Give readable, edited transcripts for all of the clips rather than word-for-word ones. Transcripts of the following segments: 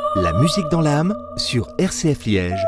La musique dans l'âme sur RCF Liège.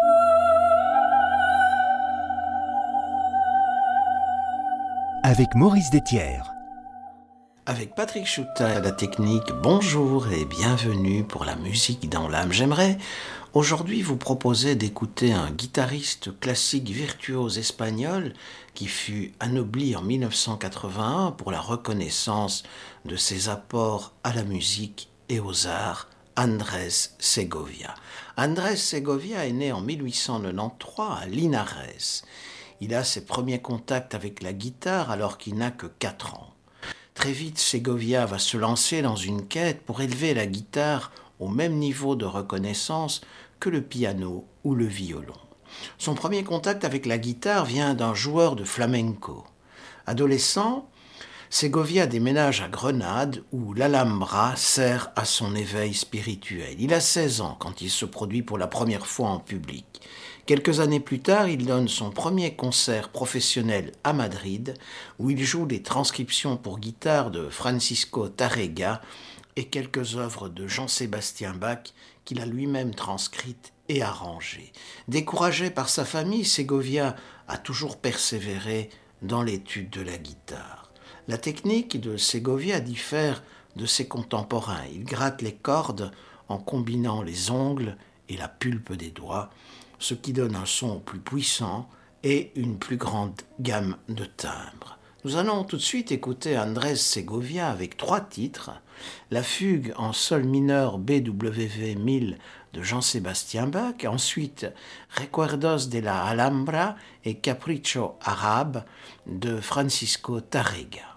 Avec Maurice Détière. Avec Patrick Choutin à la technique, bonjour et bienvenue pour la musique dans l'âme. J'aimerais aujourd'hui vous proposer d'écouter un guitariste classique virtuose espagnol qui fut anobli en 1981 pour la reconnaissance de ses apports à la musique et aux arts, Andrés Segovia. Andrés Segovia est né en 1893 à Linares. Il a ses premiers contacts avec la guitare alors qu'il n'a que 4 ans. Très vite, Segovia va se lancer dans une quête pour élever la guitare au même niveau de reconnaissance que le piano ou le violon. Son premier contact avec la guitare vient d'un joueur de flamenco. Adolescent, Segovia déménage à Grenade où l'Alhambra sert à son éveil spirituel. Il a 16 ans quand il se produit pour la première fois en public. Quelques années plus tard, il donne son premier concert professionnel à Madrid où il joue des transcriptions pour guitare de Francisco Tárrega et quelques œuvres de Jean-Sébastien Bach qu'il a lui-même transcrites et arrangées. Découragé par sa famille, Segovia a toujours persévéré dans l'étude de la guitare. La technique de Segovia diffère de ses contemporains. Il gratte les cordes en combinant les ongles et la pulpe des doigts, ce qui donne un son plus puissant et une plus grande gamme de timbres. Nous allons tout de suite écouter Andrés Segovia avec 3 titres. La fugue en sol mineur BWV 1000 de Jean-Sébastien Bach, ensuite Recuerdos de la Alhambra et Capricho arabe de Francisco Tárrega.